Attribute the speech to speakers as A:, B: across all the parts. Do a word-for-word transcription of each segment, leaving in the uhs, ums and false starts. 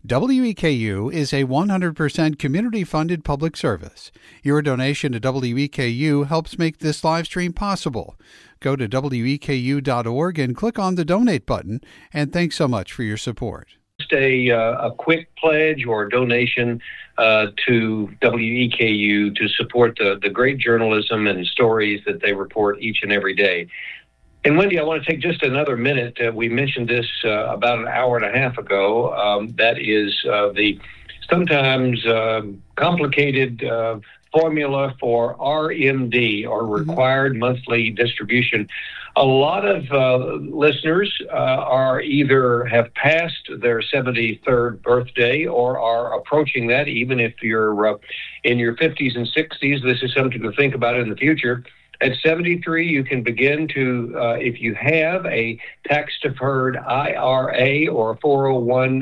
A: W E K U is a one hundred percent community-funded public service. Your donation to W E K U helps make this live stream possible. Go to W E K U dot org and click on the donate button, and thanks so much for your support.
B: Just a, uh, a quick pledge or donation uh, to W E K U to support the, the great journalism and stories that they report each and every day. And Wendy, I want to take just another minute. Uh, we mentioned this uh, about an hour and a half ago. Um, that is uh, the sometimes uh, complicated uh, formula for R M D, or required monthly distribution. A lot of uh, listeners uh, are either have passed their seventy-third birthday or are approaching that. Even if you're uh, in your fifties and sixties, this is something to think about in the future. At seventy-three, you can begin to, uh, if you have a tax-deferred I R A or four oh one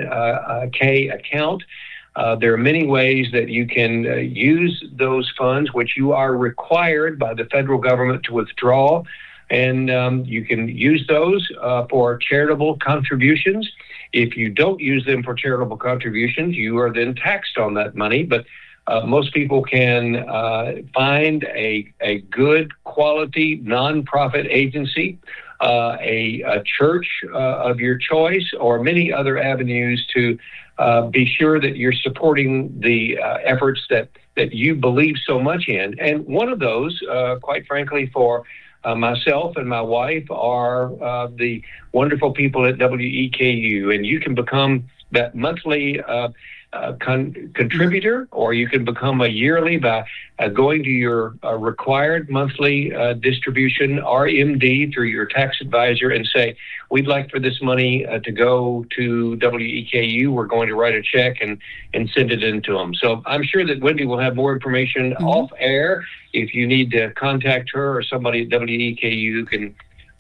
B: k account, uh, there are many ways that you can uh, use those funds, which you are required by the federal government to withdraw. And um, you can use those uh, for charitable contributions. If you don't use them for charitable contributions, you are then taxed on that money. But Uh, most people can uh, find a, a good quality nonprofit agency, uh, a, a church uh, of your choice, or many other avenues to uh, be sure that you're supporting the uh, efforts that, that you believe so much in. And one of those, uh, quite frankly, for uh, myself and my wife are uh, the wonderful people at W E K U. And you can become that monthly uh, Uh, con- contributor, or you can become a yearly by uh, going to your uh, required monthly uh, distribution, R M D, through your tax advisor and say, we'd like for this money uh, to go to W E K U. We're going to write a check and, and send it in to them. So I'm sure that Wendy will have more information mm-hmm. off air. If you need to contact her or somebody at W E K U can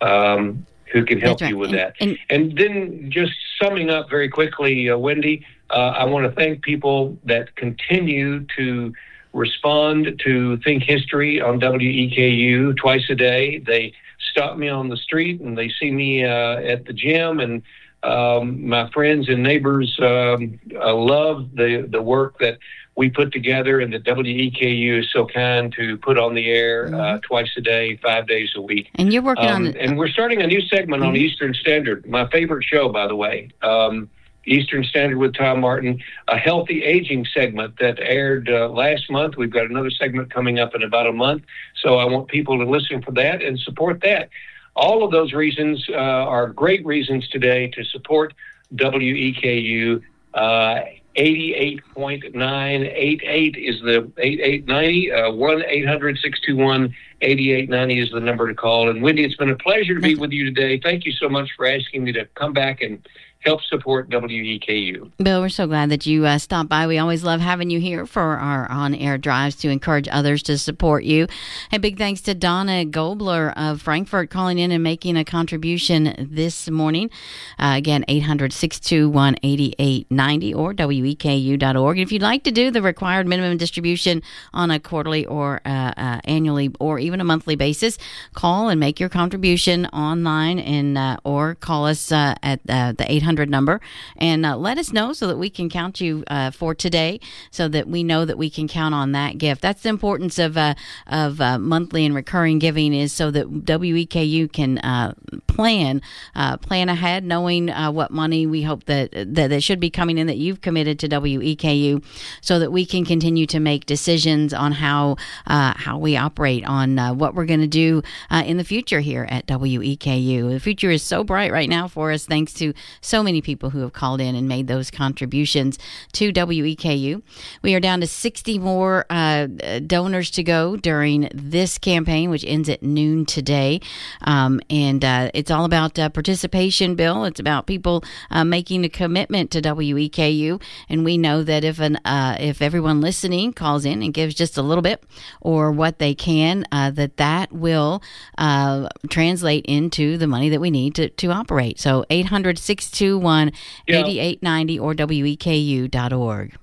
B: um, who can help right. you with and, that. And, and then just summing up very quickly, uh, Wendy, Uh, I want to thank people that continue to respond to Think History on W E K U twice a day. They stop me on the street and they see me uh, at the gym, and um, my friends and neighbors um, uh, love the, the work that we put together and that W E K U is so kind to put on the air mm-hmm. uh, twice a day, five days a week.
C: And you're working um, on it.
B: And we're starting a new segment mm-hmm. on Eastern Standard, my favorite show, by the way. Um, Eastern Standard with Tom Martin, a healthy aging segment that aired uh, last month. We've got another segment coming up in about a month. So I want people to listen for that and support that. All of those reasons uh, are great reasons today to support W E K U. Uh, eighty-eight point nine eight eight is the eighty-eight ninety. Uh, one eight hundred six two one eighty-eight ninety is the number to call. And Wendy, it's been a pleasure to be with you today. Thank you so much for asking me to come back and help support W E K U.
C: Bill, we're so glad that you uh, stopped by. We always love having you here for our on-air drives to encourage others to support you. And big thanks to Donna Gobler of Frankfort calling in and making a contribution this morning. Uh, again, eight hundred six two one eighty-eight ninety or W E K U dot org. If you'd like to do the required minimum distribution on a quarterly or uh, uh, annually or even a monthly basis, call and make your contribution online and uh, or call us uh, at uh, the eight hundred number and uh, let us know so that we can count you uh, for today, so that we know that we can count on that gift. That's the importance of uh, of uh, monthly and recurring giving, is so that W E K U can uh, plan uh, plan ahead, knowing uh, what money we hope that, that that should be coming in, that you've committed to W E K U, so that we can continue to make decisions on how uh, how we operate, on uh, what we're going to do uh, in the future here at W E K U. The future is so bright right now for us, thanks to so many people who have called in and made those contributions to W E K U. We are down to sixty more uh, donors to go during this campaign, which ends at noon today. Um, and uh, it's all about uh, participation, Bill. It's about people uh, making a commitment to W E K U. And we know that if an uh, if everyone listening calls in and gives just a little bit or what they can, uh, that that will uh, translate into the money that we need to, to operate. So eight hundred six two one eighty-eight ninety or W E K U dot org.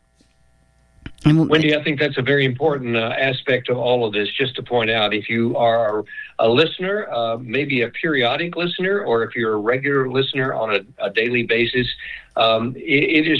B: Wendy, I think that's a very important uh, aspect of all of this, just to point out, if you are a listener, uh, maybe a periodic listener, or if you're a regular listener on a, a daily basis, um, it, it is